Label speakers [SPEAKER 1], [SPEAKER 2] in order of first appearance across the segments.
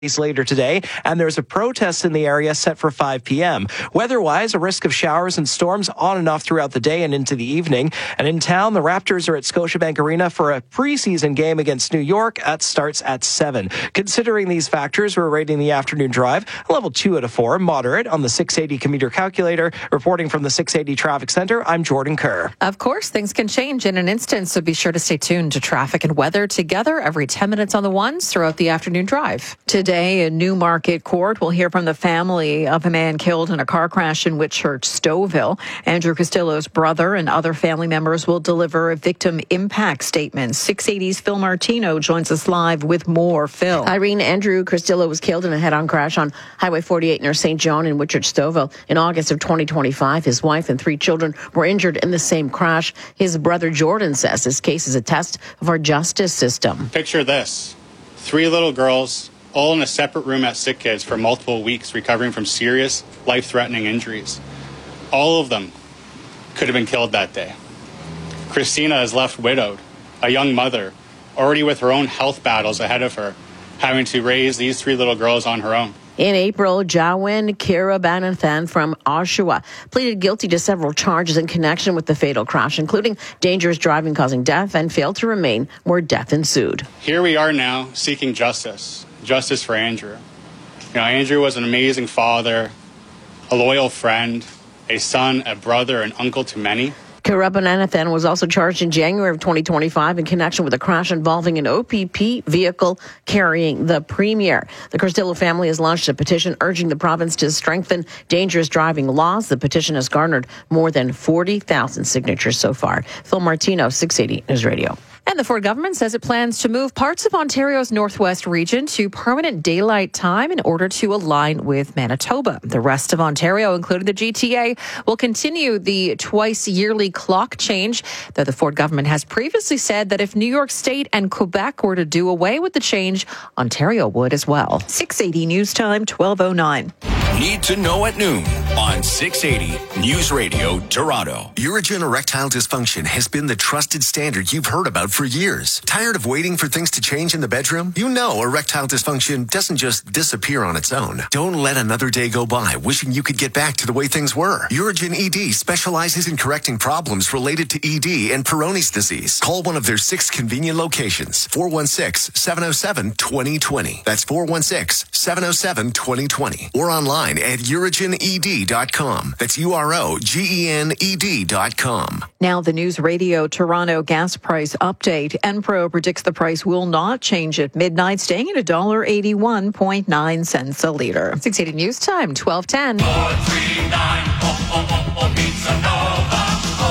[SPEAKER 1] later today, and there's a protest in the area set for 5 p.m. Weather-wise, a risk of showers and storms on and off throughout the day and into the evening. And in town, the Raptors are at Scotiabank Arena for a preseason game against New York. That starts at 7. Considering these factors, we're rating the afternoon drive a level 2 out of 4, moderate on the 680 commuter calculator. Reporting from the 680 Traffic Center, I'm Jordan Kerr.
[SPEAKER 2] Of course, things can change in an instant, so be sure to stay tuned to traffic and weather together every 10 minutes on the ones throughout the afternoon drive. Today in Newmarket Court, we'll hear from the family of a man killed in a car crash in Whitchurch, Stouffville. Andrew Costello's brother and other family members will deliver a victim impact statement. 680's Phil Martino joins us live with more. Phil.
[SPEAKER 3] Irene, Andrew Costello was killed in a head-on crash on Highway 48 near St. John in Whitchurch, Stouffville in August of 2025. His wife and 3 children were injured in the same crash. His brother Jordan says this case is a test of our justice system.
[SPEAKER 4] Picture this. 3 little girls, all in a separate room at Sick Kids for multiple weeks, recovering from serious, life-threatening injuries. All of them could have been killed that day. Christina is left widowed, a young mother, already with her own health battles ahead of her, having to raise these 3 little girls on her own.
[SPEAKER 3] In April, Jawin Kirabanathan from Oshawa pleaded guilty to several charges in connection with the fatal crash, including dangerous driving causing death, and failed to remain where death ensued.
[SPEAKER 4] Here we are now seeking justice for Andrew. Andrew was an amazing father, a loyal friend, a son, a brother, an uncle to many.
[SPEAKER 3] Kirabanathan was also charged in January of 2025 in connection with a crash involving an OPP vehicle carrying the Premier. The Costello family has launched a petition urging the province to strengthen dangerous driving laws. The petition has garnered more than 40,000 signatures so far. Phil Martino, 680 News Radio.
[SPEAKER 2] And the Ford government says it plans to move parts of Ontario's northwest region to permanent daylight time in order to align with Manitoba. The rest of Ontario, including the GTA, will continue the twice-yearly clock change, though the Ford government has previously said that if New York State and Quebec were to do away with the change, Ontario would as well. 680 News Time, 12:09.
[SPEAKER 5] Need to know at noon on 680 News Radio Toronto.
[SPEAKER 6] Urigen erectile dysfunction has been the trusted standard you've heard about for years. Tired of waiting for things to change in the bedroom? You know erectile dysfunction doesn't just disappear on its own. Don't let another day go by wishing you could get back to the way things were. Urigen ED specializes in correcting problems related to ED and Peyronie's disease. Call one of their 6 convenient locations. 416-707-2020. That's 416-707-2020. Or online at urigened.com. That's UROGENED.com.
[SPEAKER 2] Now the News Radio Toronto gas price update. Enpro predicts the price will not change at midnight, staying at $1.81.9 a liter. 680 News Time, 12:10.
[SPEAKER 7] 439 Pizza Nova.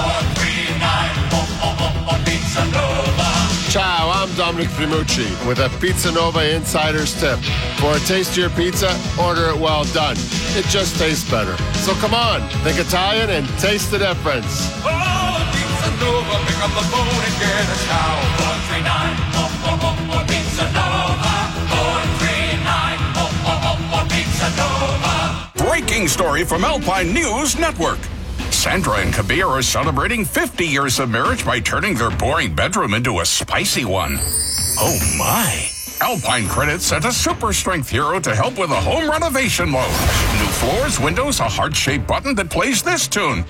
[SPEAKER 7] 439 Pizza Nova.
[SPEAKER 8] Ciao, I'm Dominic Primucci with a Pizza Nova Insider's Tip. For a tastier pizza, order it well done. It just tastes better. So come on, think Italian and taste the difference.
[SPEAKER 7] Oh, Pizza Nova, pick up the phone and get a chow. 439 Pizza Nova. 439 Pizza Nova.
[SPEAKER 5] Breaking story from Alpine News Network. Sandra and Kabir are celebrating 50 years of marriage by turning their boring bedroom into a spicy one. Oh my. Alpine Credit sent a super strength hero to help with a home renovation loan. New floors, windows, a heart-shaped button that plays this tune.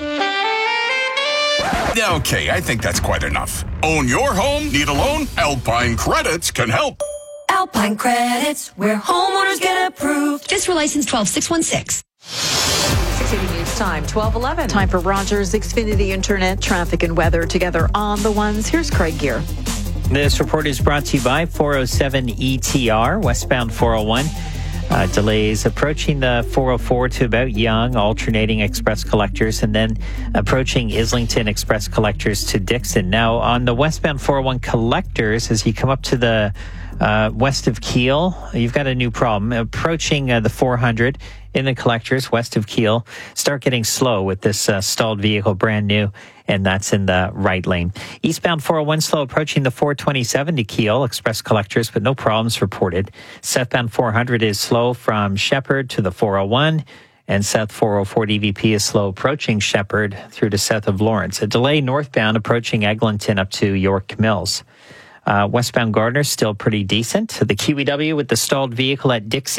[SPEAKER 5] Okay, I think that's quite enough. Own your home? Need a loan? Alpine Credits can help.
[SPEAKER 9] Alpine Credits, where homeowners get approved. Just for license 12616.
[SPEAKER 2] 680 News Time, 12:11. Time for Rogers Xfinity Internet, traffic and weather together on the ones. Here's Craig Gear.
[SPEAKER 10] This report is brought to you by 407 ETR, westbound 401. Delays approaching the 404 to about Yonge, alternating express collectors, and then approaching Islington express collectors to Dixon. Now, on the westbound 401 collectors, as you come up to the west of Keele, you've got a new problem. Approaching the 400 in the collectors west of Keele, start getting slow with this stalled vehicle, brand new, and that's in the right lane. Eastbound 401 slow approaching the 427 to Keele, express collectors, but no problems reported. Southbound 400 is slow from Shepherd to the 401. And South 404 DVP is slow approaching Shepherd through to south of Lawrence. A delay northbound approaching Eglinton up to York Mills. Westbound Gardner still pretty decent. The QEW with the stalled vehicle at Dixie